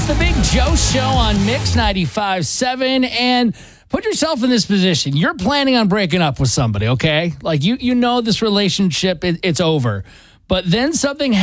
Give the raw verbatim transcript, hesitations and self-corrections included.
It's the Big Joe Show on Mix ninety-five point seven. And put yourself in this position. You're planning on breaking up with somebody, okay? Like, you you know this relationship, it, it's over. But then something